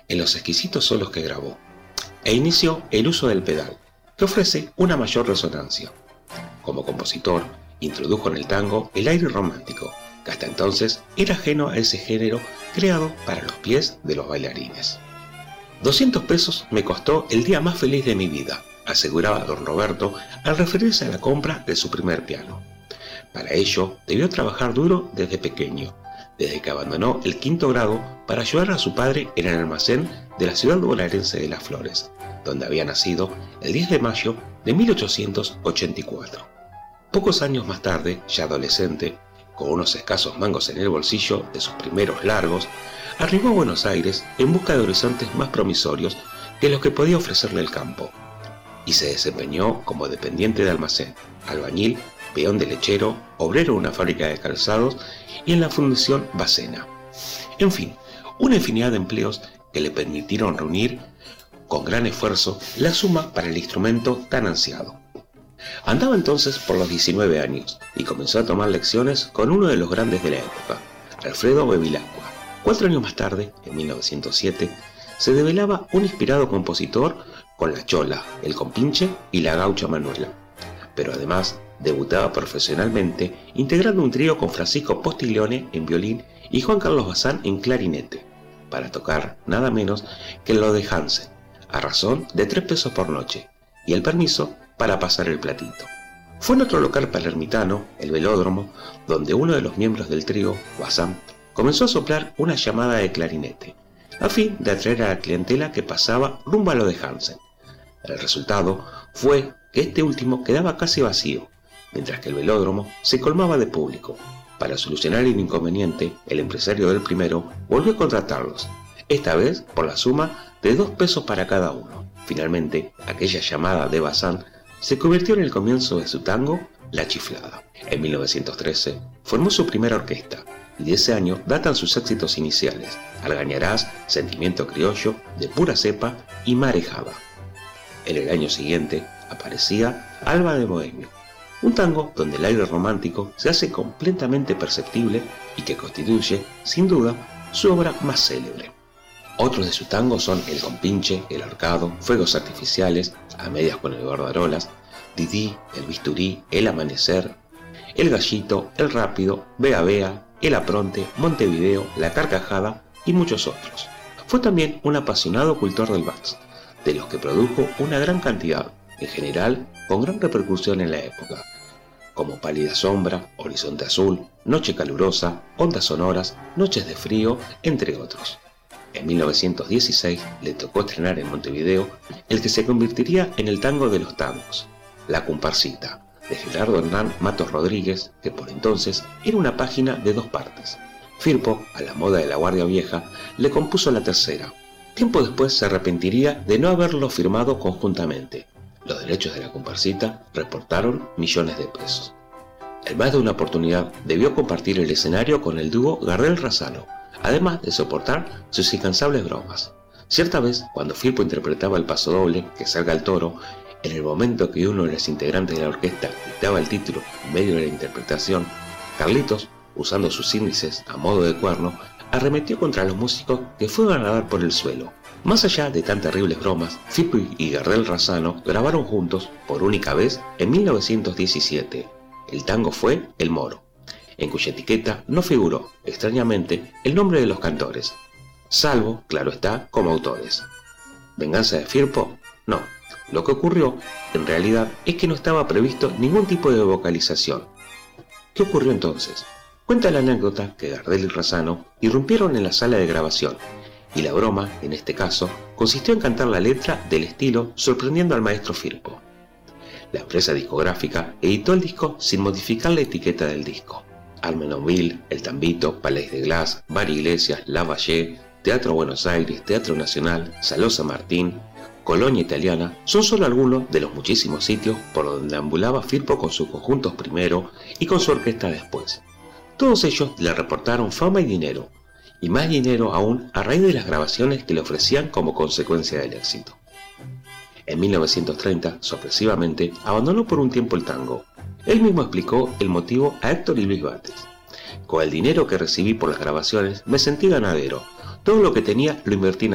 en los exquisitos solos que grabó, e inició el uso del pedal, que ofrece una mayor resonancia. Como compositor, introdujo en el tango el aire romántico, que hasta entonces era ajeno a ese género creado para los pies de los bailarines. 200 pesos me costó el día más feliz de mi vida, aseguraba don Roberto al referirse a la compra de su primer piano. Para ello debió trabajar duro desde pequeño, desde que abandonó el 5º grado para ayudar a su padre en el almacén de la ciudad bonaerense de Las Flores, donde había nacido el 10 de mayo de 1884. Pocos años más tarde, ya adolescente, con unos escasos mangos en el bolsillo de sus primeros largos, arribó a Buenos Aires en busca de horizontes más promisorios que los que podía ofrecerle el campo, y se desempeñó como dependiente de almacén, albañil, peón de lechero, obrero en una fábrica de calzados y en la Fundación Bacena. En fin, una infinidad de empleos que le permitieron reunir, con gran esfuerzo, la suma para el instrumento tan ansiado. Andaba entonces por los 19 años y comenzó a tomar lecciones con uno de los grandes de la época, Alfredo Bevilacqua. 4 años más tarde, en 1907, se develaba un inspirado compositor con la chola, el compinche y la gaucha Manuela. Pero además debutaba profesionalmente integrando un trío con Francisco Postiglione en violín y Juan Carlos Bazán en clarinete, para tocar nada menos que lo de Hansen, a razón de 3 pesos por noche, y el permiso para pasar el platito. Fue en otro local palermitano, el Velódromo, donde uno de los miembros del trío, Bazán, comenzó a soplar una llamada de clarinete, a fin de atraer a la clientela que pasaba rumbo a lo de Hansen. El resultado fue que este último quedaba casi vacío, mientras que el Velódromo se colmaba de público. Para solucionar el inconveniente, el empresario del primero volvió a contratarlos, esta vez por la suma de 2 pesos para cada uno. Finalmente, aquella llamada de Bazán se convirtió en el comienzo de su tango, La Chiflada. En 1913 formó su primera orquesta, y de ese año datan sus éxitos iniciales, Algañarás, Sentimiento Criollo, De Pura Cepa y Marejada. En el año siguiente aparecía Alba de Bohemio, un tango donde el aire romántico se hace completamente perceptible y que constituye, sin duda, su obra más célebre. Otros de sus tangos son El Compinche, El Ahorcado, Fuegos Artificiales, A Medias con el Guardarolas, Didí, El Bisturí, El Amanecer, El Gallito, El Rápido, Bea Bea, El Apronte, Montevideo, La Carcajada y muchos otros. Fue también un apasionado cultor del vals, de los que produjo una gran cantidad, en general con gran repercusión en la época, como Pálida Sombra, Horizonte Azul, Noche Calurosa, Ondas Sonoras, Noches de Frío, entre otros. En 1916 le tocó estrenar en Montevideo el que se convertiría en el tango de los tangos, La Comparsita, de Gerardo Hernán Matos Rodríguez, que por entonces era una página de 2 partes. Firpo, a la moda de la Guardia Vieja, le compuso la tercera. Tiempo después se arrepentiría de no haberlo firmado conjuntamente. Los derechos de La Comparsita reportaron millones de pesos. En más de una oportunidad debió compartir el escenario con el dúo Gardel-Razzano, además de soportar sus incansables bromas. Cierta vez, cuando Firpo interpretaba el pasodoble, Que salga el toro, en el momento que uno de los integrantes de la orquesta dictaba el título en medio de la interpretación, Carlitos, usando sus índices a modo de cuerno, arremetió contra los músicos que fueron a dar por el suelo. Más allá de tan terribles bromas, Firpo y Gardel-Razzano grabaron juntos, por única vez, en 1917. El tango fue El Moro, en cuya etiqueta no figuró, extrañamente, el nombre de los cantores, salvo, claro está, como autores. ¿Venganza de Firpo? No. Lo que ocurrió, en realidad, es que no estaba previsto ningún tipo de vocalización. ¿Qué ocurrió entonces? Cuenta la anécdota que Gardel y Razzano irrumpieron en la sala de grabación, y la broma, en este caso, consistió en cantar la letra del estilo sorprendiendo al maestro Firpo. La empresa discográfica editó el disco sin modificar la etiqueta del disco. Armenonville, El Tambito, Palais de Glass, Bar Iglesias, La Valle, Teatro Buenos Aires, Teatro Nacional, Saló San Martín, Colonia Italiana, son solo algunos de los muchísimos sitios por donde ambulaba Firpo con sus conjuntos primero y con su orquesta después. Todos ellos le reportaron fama y dinero, y más dinero aún a raíz de las grabaciones que le ofrecían como consecuencia del éxito. En 1930, sorpresivamente, abandonó por un tiempo el tango. Él mismo explicó el motivo a Héctor y Luis Bates. Con el dinero que recibí por las grabaciones me sentí ganadero. Todo lo que tenía lo invertí en